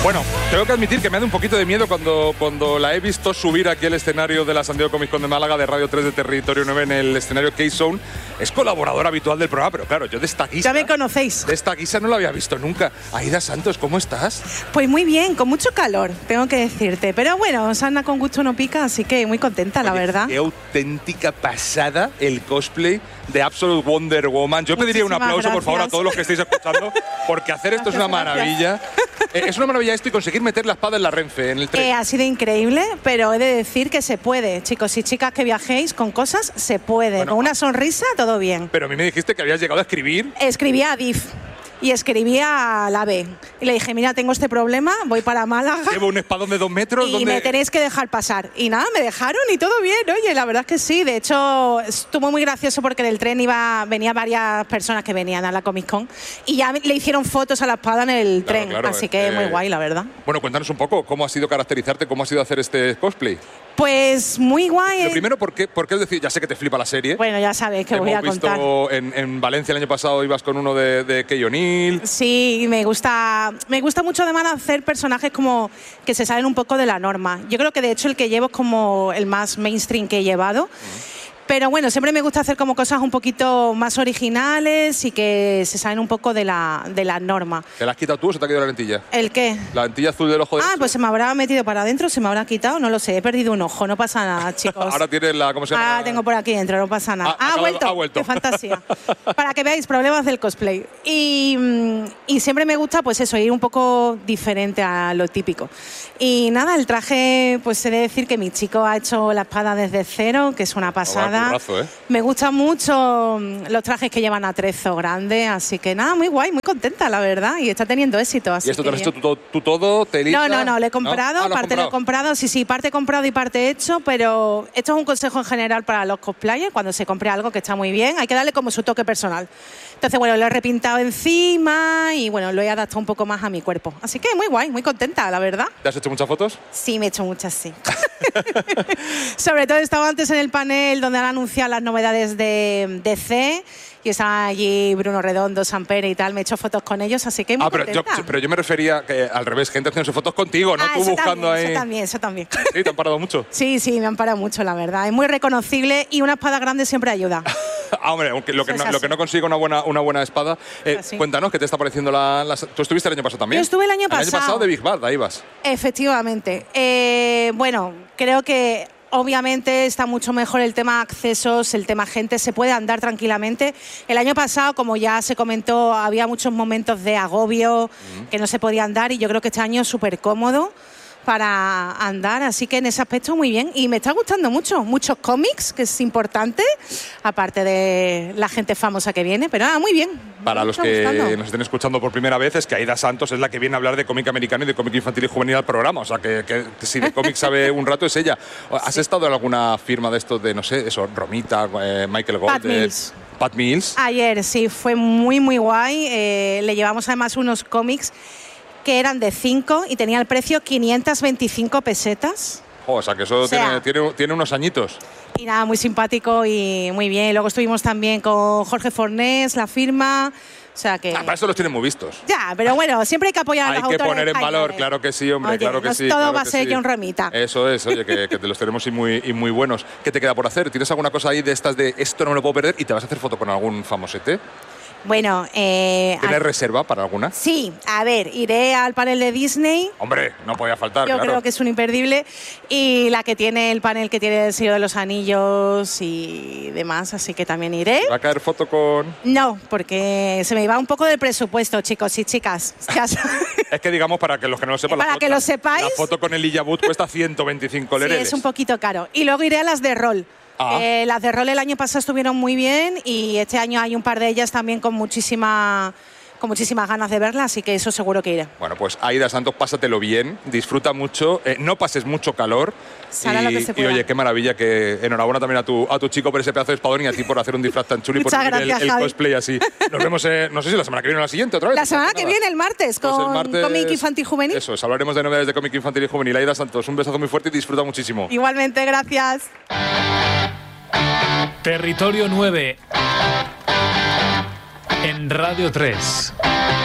Bueno, tengo que admitir que me da un poquito de miedo cuando la he visto subir aquí al escenario de la San Diego Comic Con de Málaga, de Radio 3 de Territorio 9, en el escenario K-Zone. Es colaboradora habitual del programa, pero claro, yo de esta guisa... Ya me conocéis. De esta guisa no la había visto nunca. Aida Santos, ¿cómo estás? Pues muy bien, con mucho calor, tengo que decirte. Pero bueno, sarna con gusto no pica, así que muy contenta, la verdad. Qué auténtica pasada el cosplay de Absolute Wonder Woman. Yo pediría un aplauso, por favor, a todos los que estéis escuchando, porque hacer esto es una maravilla. Es una maravilla esto y conseguir meter la espada en la Renfe, en el tren. Ha sido increíble, pero he de decir que se puede. Chicos y chicas que viajéis con cosas, se puede. Bueno, con una sonrisa, todo bien. Pero a mí me dijiste que habías llegado a escribir. Escribía a DIF. Y escribía a la B. Y le dije, mira, tengo este problema, voy para Málaga. Llevo un espadón de 2 metros. Y me tenéis que dejar pasar. Y nada, me dejaron y todo bien. Oye, la verdad es que sí. De hecho, estuvo muy gracioso porque del tren venía varias personas que venían a la Comic Con. Y ya le hicieron fotos a la espada en el tren. Claro, así que muy guay, la verdad. Bueno, cuéntanos un poco cómo ha sido caracterizarte, cómo ha sido hacer este cosplay. Pues muy guay. Lo primero, ¿por qué es decir? Ya sé que te flipa la serie. Bueno, ya sabes que voy a contar. En Valencia el año pasado ibas con uno de Key O'Neill. Sí, me gusta mucho además hacer personajes como que se salen un poco de la norma. Yo creo que de hecho el que llevo es como el más mainstream que he llevado. Pero bueno, siempre me gusta hacer como cosas un poquito más originales y que se salen un poco de la norma. ¿Te la has quitado tú o se te ha quedado la lentilla? ¿El qué? La lentilla azul del ojo derecho. Pues se me habrá metido para adentro, se me habrá quitado, no lo sé, he perdido un ojo, no pasa nada, chicos. Ahora tienes la, ¿cómo se llama? Ahora tengo por aquí dentro, no pasa nada. Ha vuelto. Qué fantasía. Para que veáis, problemas del cosplay. Y siempre me gusta, pues eso, ir un poco diferente a lo típico. Y nada, el traje, pues he de decir que mi chico ha hecho la espada desde cero, que es una pasada. Currazo, ¿eh? Me gustan mucho los trajes que llevan atrezo grande, así que nada, muy guay, muy contenta, la verdad, y está teniendo éxito. Así ¿Y esto te lo has hecho tú todo, telita? No, lo he comprado, parte lo he comprado, sí, parte comprado y parte hecho, pero esto es un consejo en general para los cosplayers, cuando se compre algo que está muy bien, hay que darle como su toque personal. Entonces, bueno, lo he repintado encima y, bueno, lo he adaptado un poco más a mi cuerpo. Así que muy guay, muy contenta, la verdad. ¿Te has hecho muchas fotos? Sí, me he hecho muchas, sí. Sobre todo estaba antes en el panel donde han anunciado las novedades de DC y estaba allí Bruno Redondo, Sampere y tal. Me he hecho fotos con ellos, así que muy contenta. Pero yo me refería que, al revés, gente haciéndose fotos contigo, no tú buscando ahí. Eso también. ¿Sí? ¿Te han parado mucho? Sí, me han parado mucho, la verdad. Es muy reconocible y una espada grande siempre ayuda. Hombre, aunque lo que no consigue una buena espada. Cuéntanos, ¿qué te está pareciendo ¿Tú estuviste el año pasado también? Yo estuve el año pasado. El año pasado de Big Bad, ahí vas. Efectivamente. Bueno, creo que obviamente está mucho mejor el tema accesos, el tema gente, se puede andar tranquilamente. El año pasado, como ya se comentó, había muchos momentos de agobio, que no se podía andar, y yo creo que este año es súper cómodo para andar, así que en ese aspecto muy bien. Y me está gustando muchos cómics, que es importante, aparte de la gente famosa que viene, pero muy bien. Para los que nos estén escuchando por primera vez, es que Aida Santos es la que viene a hablar de cómic americano y de cómic infantil y juvenil al programa, o sea que si de cómic sabe un rato es ella. ¿Has estado en alguna firma de estos de, no sé, eso, Romita, Michael Gold, Pat Mills? Ayer, sí, fue muy guay. Le llevamos además unos cómics que eran de 5 y tenía el precio 525 pesetas. O sea, que eso tiene unos añitos. Y nada, muy simpático y muy bien. Luego estuvimos también con Jorge Fornés, la firma. O sea que... para eso los tienen muy vistos. Ya, pero bueno, siempre hay que apoyar a los autores. Hay que poner en valor, claro que sí, hombre, claro que sí. Todo va a ser John Romita. Eso es, oye, que te los tenemos y muy buenos. ¿Qué te queda por hacer? ¿Tienes alguna cosa ahí de estas de esto no me lo puedo perder y te vas a hacer foto con algún famosete? Bueno, ¿tienes reserva para alguna? Sí, a ver, iré al panel de Disney. Hombre, no podía faltar, Yo creo que es un imperdible. Y la que tiene el panel que tiene el Señor de los Anillos y demás, así que también iré. ¿Va a caer foto con...? No, porque se me iba un poco del presupuesto, chicos y chicas. Es que digamos, para que los que no lo sepan, que lo sepáis, la foto con Elijah Wood cuesta 125 lereles. Sí, es un poquito caro. Y luego iré a las de rol. Las de rol el año pasado estuvieron muy bien y este año hay un par de ellas también con muchísimas ganas de verlas, así que eso seguro que iré. Bueno, pues Aida Santos, pásatelo bien, disfruta mucho, no pases mucho calor y oye, qué maravilla, que enhorabuena también a tu chico por ese pedazo de espadón y a ti por hacer un disfraz tan chulo y por vivir el cosplay así. Nos vemos, no sé si la semana que viene o la siguiente otra vez. La semana que viene, el martes, con cómic infantil juvenil. Eso es, hablaremos de novedades de cómic infantil y juvenil. Aida Santos, un besazo muy fuerte y disfruta muchísimo. Igualmente, gracias. Territorio 9 en Radio 3.